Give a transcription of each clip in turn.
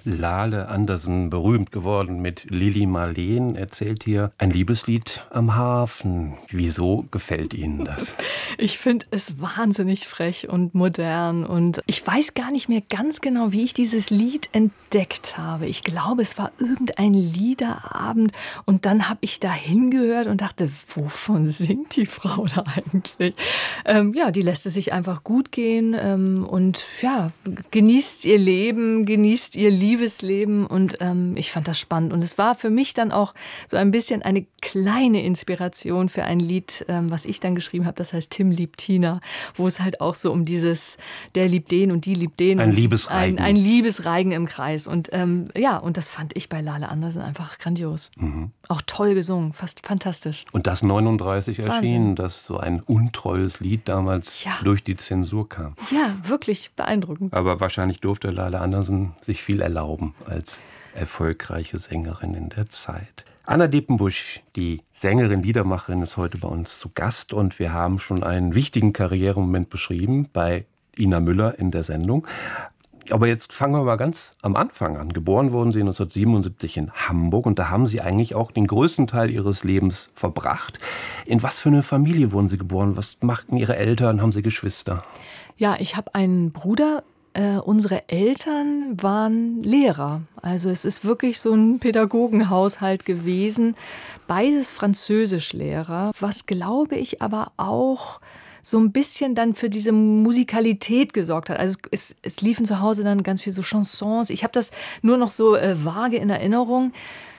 Lale Andersen, berühmt geworden mit Lili Marleen, erzählt hier ein Liebeslied am Hafen. Wieso gefällt Ihnen das? Ich finde es wahnsinnig frech und modern und ich weiß gar nicht mehr ganz genau, wie ich dieses Lied entdeckt habe. Ich glaube, es war irgendein Liederabend und dann habe ich da hingehört und dachte, wovon singt die Frau da eigentlich? Die lässt es sich einfach gut gehen und ja, genießt ihr Leben, genießt ihr Liebesleben und ich fand das spannend und es war für mich dann auch so ein bisschen eine kleine Inspiration für ein Lied, was ich dann geschrieben habe, das heißt Tim liebt Tina, wo es halt auch so um dieses, der liebt den und die liebt den. Ein Liebesreigen. Ein Liebesreigen im Kreis und und das fand ich bei Lale Andersen einfach grandios. Mhm. Auch toll gesungen, fast fantastisch. Und das 39 erschienen, dass so ein untreues Lied damals durch die Zensur kam. Ja, wirklich beeindruckend. Aber wahrscheinlich durfte Lale Andersen sich viel erlauben als erfolgreiche Sängerin in der Zeit. Anna Diepenbusch, die Sängerin, Liedermacherin, ist heute bei uns zu Gast und wir haben schon einen wichtigen Karrieremoment beschrieben bei Ina Müller in der Sendung. Aber jetzt fangen wir mal ganz am Anfang an. Geboren wurden Sie 1977 in Hamburg und da haben Sie eigentlich auch den größten Teil Ihres Lebens verbracht. In was für eine Familie wurden Sie geboren? Was machten Ihre Eltern? Haben Sie Geschwister? Ja, ich habe einen Bruder. Unsere Eltern waren Lehrer. Also es ist wirklich so ein Pädagogenhaushalt gewesen. Beides Französischlehrer, was glaube ich aber auch so ein bisschen dann für diese Musikalität gesorgt hat. Also es liefen zu Hause dann ganz viel so Chansons. Ich habe das nur noch so vage in Erinnerung.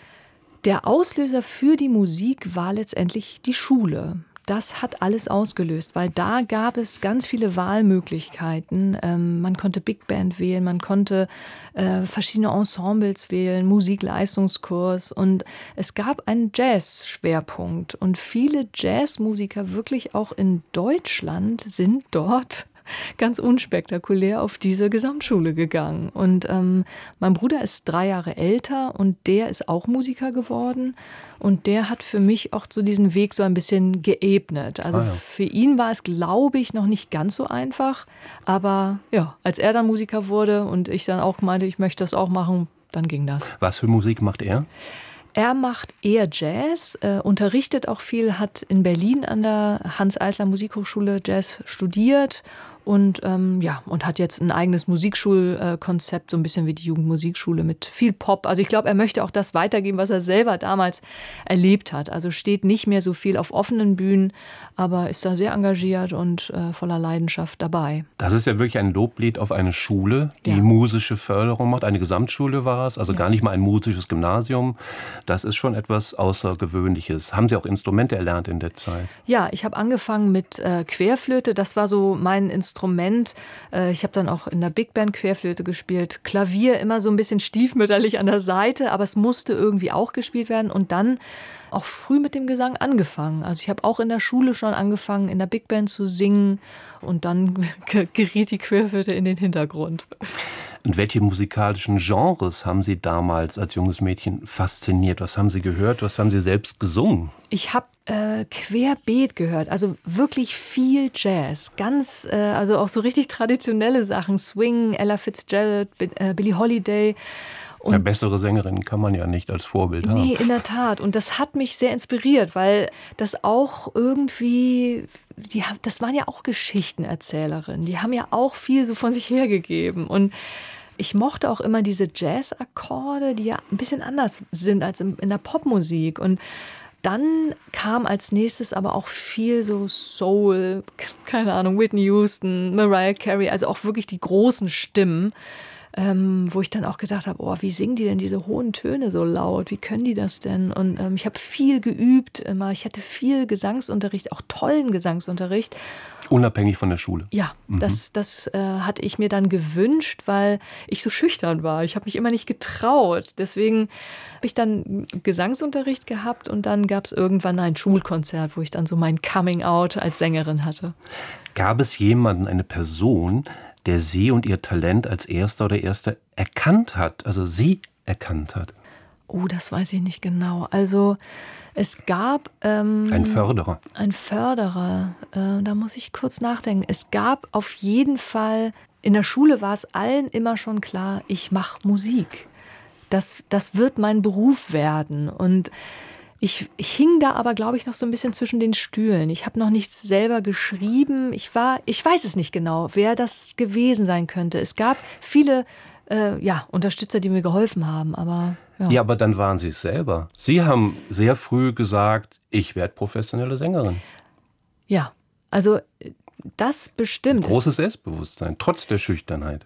Der Auslöser für die Musik war letztendlich die Schule. Das hat alles ausgelöst, weil da gab es ganz viele Wahlmöglichkeiten. Man konnte Big Band wählen, man konnte verschiedene Ensembles wählen, Musikleistungskurs und es gab einen Jazz-Schwerpunkt. Und viele Jazzmusiker, wirklich auch in Deutschland, sind dort ganz unspektakulär auf diese Gesamtschule gegangen. Und mein Bruder ist 3 Jahre älter und der ist auch Musiker geworden. Und der hat für mich auch so diesen Weg so ein bisschen geebnet. Also für ihn war es, glaube ich, noch nicht ganz so einfach. Aber ja, als er dann Musiker wurde und ich dann auch meinte, ich möchte das auch machen, dann ging das. Was für Musik macht er? Er macht eher Jazz, unterrichtet auch viel, hat in Berlin an der Hanns-Eisler Musikhochschule Jazz studiert und hat jetzt ein eigenes Musikschulkonzept, so ein bisschen wie die Jugendmusikschule mit viel Pop. Also ich glaube, er möchte auch das weitergeben, was er selber damals erlebt hat. Also steht nicht mehr so viel auf offenen Bühnen, aber ist da sehr engagiert und voller Leidenschaft dabei. Das ist ja wirklich ein Loblied auf eine Schule, die musische Förderung macht. Eine Gesamtschule war es, also gar nicht mal ein musisches Gymnasium. Das ist schon etwas Außergewöhnliches. Haben Sie auch Instrumente erlernt in der Zeit? Ja, ich habe angefangen mit Querflöte. Das war so mein Instrument. Ich habe dann auch in der Big Band Querflöte gespielt. Klavier immer so ein bisschen stiefmütterlich an der Seite, aber es musste irgendwie auch gespielt werden. Und dann auch früh mit dem Gesang angefangen. Also ich habe auch in der Schule schon angefangen, in der Big Band zu singen. Und dann geriet die Querflöte in den Hintergrund. Und welche musikalischen Genres haben Sie damals als junges Mädchen fasziniert? Was haben Sie gehört? Was haben Sie selbst gesungen? Ich habe querbeet gehört, also wirklich viel Jazz. Also auch so richtig traditionelle Sachen. Swing, Ella Fitzgerald, Billie Holiday. Und ja, bessere Sängerinnen kann man ja nicht als Vorbild haben. Nee, in der Tat. Und das hat mich sehr inspiriert, weil das auch irgendwie, das waren ja auch Geschichtenerzählerinnen. Die haben ja auch viel so von sich hergegeben. Und ich mochte auch immer diese Jazz-Akkorde, die ja ein bisschen anders sind als in der Popmusik. Und dann kam als nächstes aber auch viel so Soul, keine Ahnung, Whitney Houston, Mariah Carey, also auch wirklich die großen Stimmen. Wo ich dann auch gedacht habe, wie singen die denn diese hohen Töne so laut? Wie können die das denn? Und ich habe viel geübt immer. Ich hatte viel Gesangsunterricht, auch tollen Gesangsunterricht. Unabhängig von der Schule? Ja, das hatte ich mir dann gewünscht, weil ich so schüchtern war. Ich habe mich immer nicht getraut. Deswegen habe ich dann Gesangsunterricht gehabt und dann gab es irgendwann ein Schulkonzert, wo ich dann so mein Coming-out als Sängerin hatte. Gab es jemanden, eine Person, der Sie und Ihr Talent als Erster oder Erste erkannt hat, also Sie erkannt hat? Oh, das weiß ich nicht genau. Also es gab ein Förderer. Ein Förderer, da muss ich kurz nachdenken. Es gab auf jeden Fall, in der Schule war es allen immer schon klar, ich mache Musik. das wird mein Beruf werden. Und ich hing da aber, glaube ich, noch so ein bisschen zwischen den Stühlen. Ich habe noch nichts selber geschrieben. Ich weiß es nicht genau, wer das gewesen sein könnte. Es gab viele Unterstützer, die mir geholfen haben, aber Ja, aber dann waren Sie es selber. Sie haben sehr früh gesagt, ich werde professionelle Sängerin. Ja, also das bestimmt. Großes Selbstbewusstsein, trotz der Schüchternheit.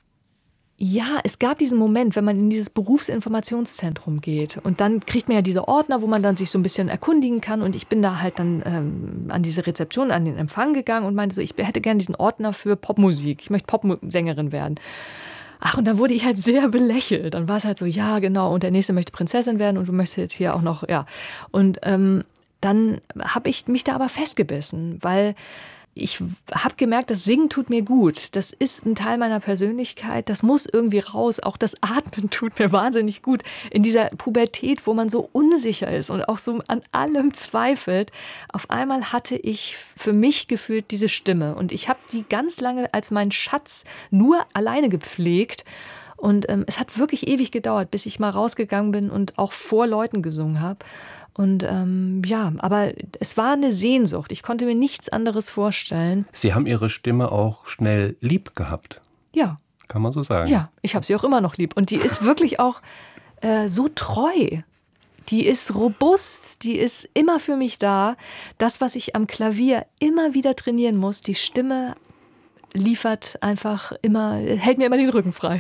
Ja, es gab diesen Moment, wenn man in dieses Berufsinformationszentrum geht und dann kriegt man ja diese Ordner, wo man dann sich so ein bisschen erkundigen kann und ich bin da halt dann an diese Rezeption, an den Empfang gegangen und meinte so, ich hätte gerne diesen Ordner für Popmusik, ich möchte Popsängerin werden. Ach, und dann wurde ich halt sehr belächelt. Dann war es halt so, ja, genau, und der Nächste möchte Prinzessin werden und du möchtest jetzt hier auch noch, ja. Und dann habe ich mich da aber festgebissen, weil ich habe gemerkt, das Singen tut mir gut. Das ist ein Teil meiner Persönlichkeit. Das muss irgendwie raus. Auch das Atmen tut mir wahnsinnig gut. In dieser Pubertät, wo man so unsicher ist und auch so an allem zweifelt. Auf einmal hatte ich für mich gefühlt diese Stimme. Und ich habe die ganz lange als meinen Schatz nur alleine gepflegt. Und es hat wirklich ewig gedauert, bis ich mal rausgegangen bin und auch vor Leuten gesungen habe. Und aber es war eine Sehnsucht. Ich konnte mir nichts anderes vorstellen. Sie haben Ihre Stimme auch schnell lieb gehabt. Ja. Kann man so sagen. Ja, ich habe sie auch immer noch lieb. Und die ist wirklich auch so treu. Die ist robust, die ist immer für mich da. Das, was ich am Klavier immer wieder trainieren muss, die Stimme liefert einfach immer, hält mir immer den Rücken frei.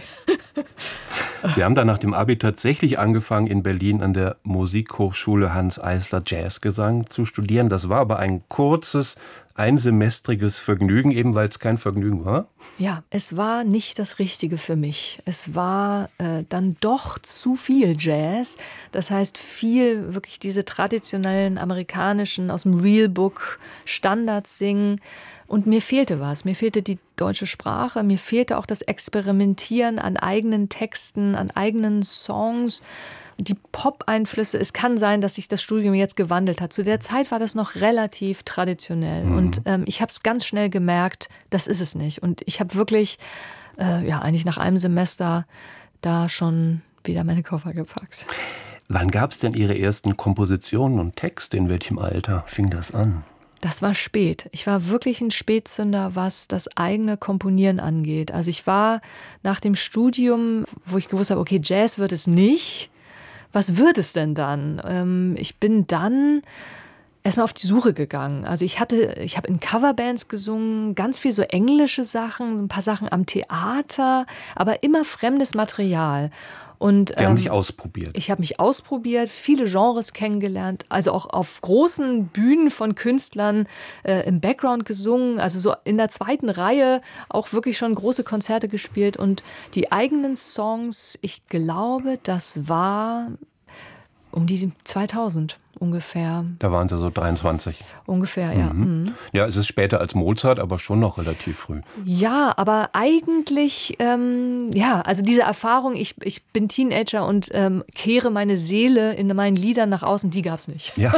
Sie haben dann nach dem Abi tatsächlich angefangen, in Berlin an der Musikhochschule Hanns Eisler Jazzgesang zu studieren. Das war aber ein kurzes, einsemestriges Vergnügen, eben weil es kein Vergnügen war. Ja, es war nicht das Richtige für mich. Es war dann doch zu viel Jazz. Das heißt, viel wirklich diese traditionellen amerikanischen, aus dem Real Book Standards singen. Und mir fehlte was. Mir fehlte die deutsche Sprache. Mir fehlte auch das Experimentieren an eigenen Texten, an eigenen Songs. Die Pop-Einflüsse. Es kann sein, dass sich das Studium jetzt gewandelt hat. Zu der Zeit war das noch relativ traditionell. Und ich habe es ganz schnell gemerkt, das ist es nicht. Und ich habe wirklich, eigentlich nach einem Semester da schon wieder meine Koffer gepackt. Wann gab es denn Ihre ersten Kompositionen und Texte? In welchem Alter fing das an? Das war spät. Ich war wirklich ein Spätzünder, was das eigene Komponieren angeht. Also ich war nach dem Studium, wo ich gewusst habe, okay, Jazz wird es nicht. Was wird es denn dann? Ich bin dann erstmal auf die Suche gegangen. Also ich habe in Coverbands gesungen, ganz viel so englische Sachen, ein paar Sachen am Theater, aber immer fremdes Material. Und, Sie haben sich ausprobiert. Ich habe mich ausprobiert, viele Genres kennengelernt, also auch auf großen Bühnen von Künstlern im Background gesungen, also so in der zweiten Reihe auch wirklich schon große Konzerte gespielt und die eigenen Songs, ich glaube, das war um die 2000 ungefähr. Da waren Sie so 23. Ungefähr, ja. Mhm. Ja, es ist später als Mozart, aber schon noch relativ früh. Ja, aber eigentlich, also diese Erfahrung, ich bin Teenager und kehre meine Seele in meinen Liedern nach außen, die gab's nicht. Ja.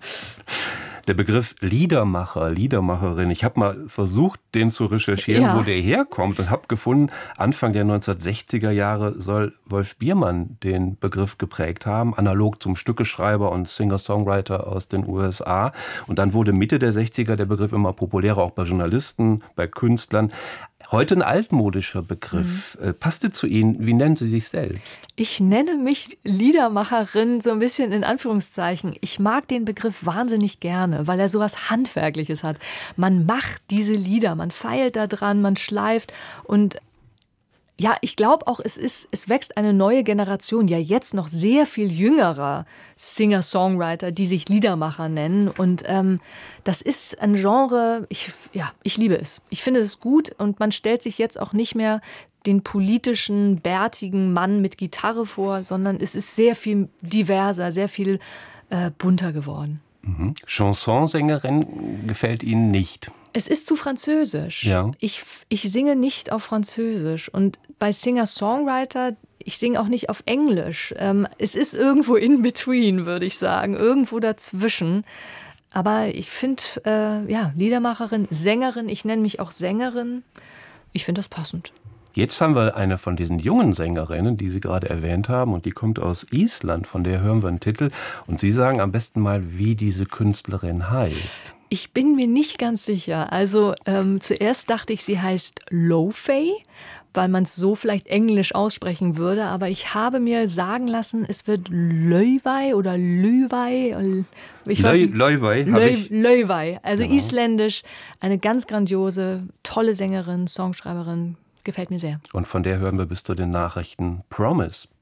Der Begriff Liedermacher, Liedermacherin, ich habe mal versucht, den zu recherchieren, wo der herkommt und habe gefunden, Anfang der 1960er Jahre soll Wolf Biermann den Begriff geprägt haben, analog zum Stückeschreiber und Singer-Songwriter aus den USA. Und dann wurde Mitte der 60er der Begriff immer populärer, auch bei Journalisten, bei Künstlern. Heute ein altmodischer Begriff. Passte zu Ihnen. Wie nennen Sie sich selbst? Ich nenne mich Liedermacherin so ein bisschen in Anführungszeichen. Ich mag den Begriff wahnsinnig gerne, weil er so was Handwerkliches hat. Man macht diese Lieder, man feilt da dran, man schleift und ja, ich glaube auch, es wächst eine neue Generation, ja jetzt noch sehr viel jüngerer Singer-Songwriter, die sich Liedermacher nennen. Und das ist ein Genre, ich liebe es. Ich finde es gut und man stellt sich jetzt auch nicht mehr den politischen, bärtigen Mann mit Gitarre vor, sondern es ist sehr viel diverser, sehr viel bunter geworden. Mhm. Chansonsängerin gefällt Ihnen nicht? Es ist zu französisch. Ja. Ich singe nicht auf Französisch. Und bei Singer-Songwriter, ich singe auch nicht auf Englisch. Es ist irgendwo in between, würde ich sagen. Irgendwo dazwischen. Aber ich finde, Liedermacherin, Sängerin, ich nenne mich auch Sängerin. Ich finde das passend. Jetzt haben wir eine von diesen jungen Sängerinnen, die Sie gerade erwähnt haben, und die kommt aus Island, von der hören wir einen Titel. Und Sie sagen am besten mal, wie diese Künstlerin heißt. Ich bin mir nicht ganz sicher. Also zuerst dachte ich, sie heißt Lofey, weil man es so vielleicht englisch aussprechen würde. Aber ich habe mir sagen lassen, es wird Löwei oder Lüwei. Löwei, also genau. Isländisch. Eine ganz grandiose, tolle Sängerin, Songschreiberin. Gefällt mir sehr. Und von der hören wir bis zu den Nachrichten Promise.